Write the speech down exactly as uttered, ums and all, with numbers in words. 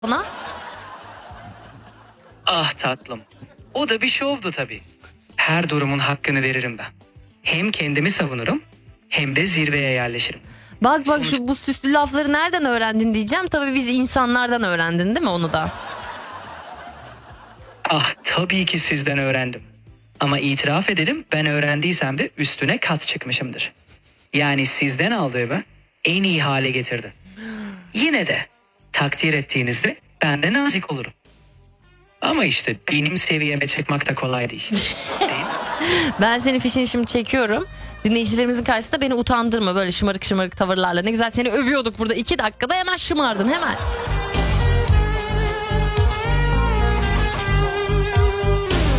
Bana? Ah tatlım. O da bir şovdu tabii. Her durumun hakkını veririm ben. Hem kendimi savunurum hem de zirveye yerleşirim. Bak bak Sonuç- şu bu süslü lafları nereden öğrendin diyeceğim. Tabii biz insanlardan öğrendin değil mi onu da? Ah tabii ki sizden öğrendim. Ama itiraf edelim, ben öğrendiysem de üstüne kat çıkmışımdır. Yani sizden aldığımı en iyi hale getirdim. Yine de takdir ettiğinizde ben de nazik olurum. Ama işte benim seviyeme çıkmak da kolay değil. Değil mi? Ben senin fişini şimdi çekiyorum. Dinleyicilerimizin karşısında beni utandırma böyle şımarık şımarık tavırlarla. Ne güzel seni övüyorduk burada iki dakikada hemen şımardın hemen.